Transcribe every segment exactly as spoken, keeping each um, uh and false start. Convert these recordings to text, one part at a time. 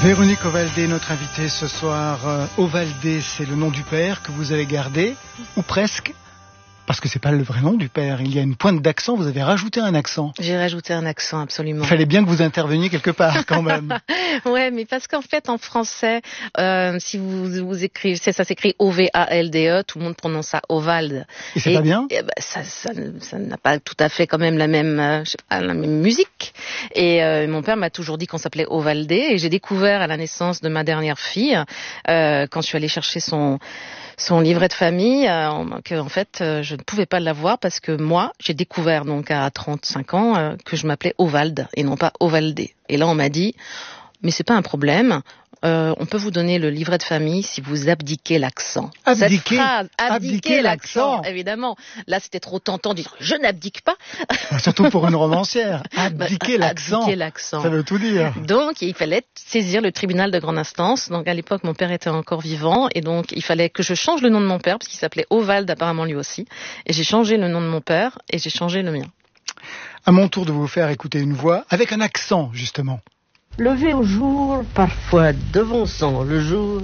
Véronique Ovaldé, notre invitée ce soir. Euh, Ovaldé, c'est le nom du père que vous avez gardé, ou presque, parce que c'est pas le vrai nom du père. Il y a une pointe d'accent, vous avez rajouté un accent. J'ai rajouté un accent, absolument. Il fallait bien que vous interveniez quelque part, quand même. Ouais, mais parce qu'en fait, en français, euh, si vous, vous écrivez, ça s'écrit O V A L D E, tout le monde prononce ça Ovald. Et c'est pas bien? Et, bah, ça, ça, ça n'a pas tout à fait quand même la même, euh, je sais pas, la même musique. Et euh, mon père m'a toujours dit qu'on s'appelait Ovaldé, et j'ai découvert à la naissance de ma dernière fille, euh, quand je suis allée chercher son son livret de famille, euh, que en fait euh, je ne pouvais pas l'avoir parce que moi j'ai découvert donc à trente-cinq ans euh, que je m'appelais Ovald et non pas Ovaldé. Et là on m'a dit mais c'est pas un problème. Euh, on peut vous donner le livret de famille si vous abdiquez l'accent. Abdiquer, Cette phrase, abdiquer, abdiquer l'accent. l'accent, évidemment. Là, c'était trop tentant de dire je n'abdique pas. Surtout pour une romancière. Abdiquer bah, l'accent. Abdiquer l'accent. Ça veut tout dire. Donc, il fallait saisir le tribunal de grande instance. Donc, à l'époque, mon père était encore vivant. Et donc, il fallait que je change le nom de mon père, parce qu'il s'appelait Ovald, apparemment lui aussi. Et j'ai changé le nom de mon père et j'ai changé le mien. À mon tour de vous faire écouter une voix avec un accent, justement. Levé au jour, parfois devançant le jour,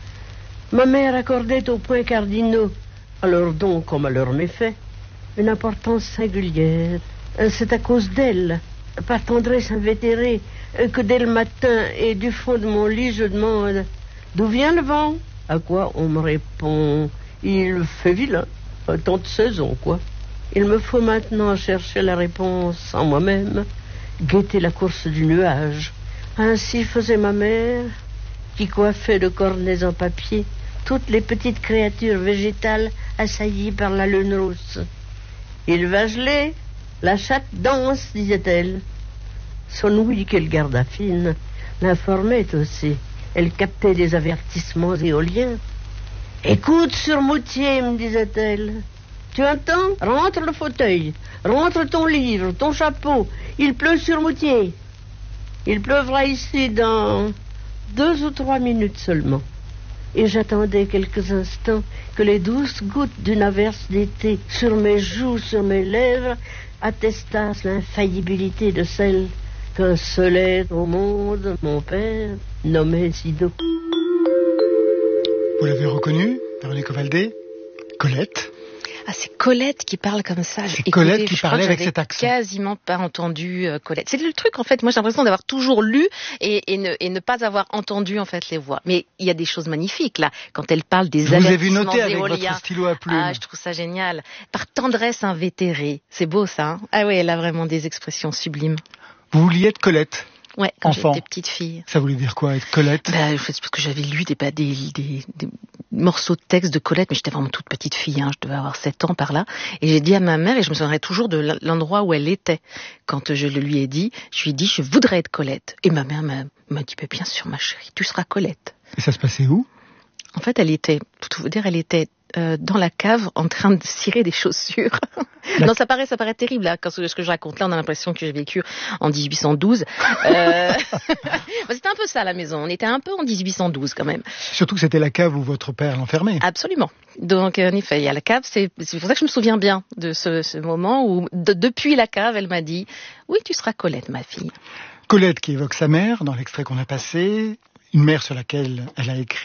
ma mère accordait aux points cardinaux, à leurs dons comme à leurs méfaits, une importance singulière. C'est à cause d'elle, par tendresse invétérée, que dès le matin et du fond de mon lit je demande « D'où vient le vent ?» À quoi on me répond « Il fait vilain, tant de saison, quoi. » Il me faut maintenant chercher la réponse en moi-même, guetter la course du nuage. Ainsi faisait ma mère, qui coiffait de cornets en papier toutes les petites créatures végétales assaillies par la lune rousse. Il va geler, la chatte danse, disait-elle. Son ouïe, qu'elle garda fine, l'informait aussi. Elle captait des avertissements éoliens. Écoute, surmoutier, me disait-elle. Tu entends? Rentre le fauteuil, rentre ton livre, ton chapeau. Il pleut sur Moutier. Il pleuvra ici dans deux ou trois minutes seulement. Et j'attendais quelques instants que les douces gouttes d'une averse d'été sur mes joues, sur mes lèvres, attestassent l'infaillibilité de celle qu'un seul être au monde, mon père, nommait Sido. Vous l'avez reconnu, Véronique Ovaldé? Colette. Ah, c'est Colette qui parle comme ça. C'est Écoutez, Colette qui je parlait avec j'avais cet accent. Quasiment pas entendu euh, Colette. C'est le truc en fait. Moi, j'ai l'impression d'avoir toujours lu et, et, ne, et ne pas avoir entendu en fait les voix. Mais il y a des choses magnifiques là quand elle parle des Je vous ai vu avertissements noter avec éoliens. votre stylo à plumes. Ah, je trouve ça génial. Par tendresse invétérée. C'est beau ça. Hein, ah oui, elle a vraiment des expressions sublimes. Vous vouliez être Colette? Ouais, quand enfant. j'étais petite fille. Ça voulait dire quoi, être Colette? Bah, c'est parce que j'avais lu des, bah, des, des, des morceaux de texte de Colette, mais j'étais vraiment toute petite fille, hein, je devais avoir sept ans par là. Et j'ai dit à ma mère, et je me souviendrai toujours de l'endroit où elle était. Quand je le lui ai dit, je lui ai dit, je voudrais être Colette. Et ma mère m'a, m'a dit, bah, bien sûr ma chérie, tu seras Colette. Et ça se passait où? En fait, elle était, pour tout vous dire, elle était euh, dans la cave en train de cirer des chaussures. La... Non, ça paraît, ça paraît terrible là. Quand ce que je raconte là, on a l'impression que j'ai vécu en dix-huit cent douze. Euh... C'était un peu ça la maison. On était un peu en dix-huit cent douze quand même. Surtout que c'était la cave où votre père l'enfermait. Absolument. Donc en effet, il y a la cave. C'est, c'est pour ça que je me souviens bien de ce, ce moment où, de, depuis la cave, elle m'a dit oui, tu seras Colette, ma fille. Colette qui évoque sa mère dans l'extrait qu'on a passé, une mère sur laquelle elle a écrit.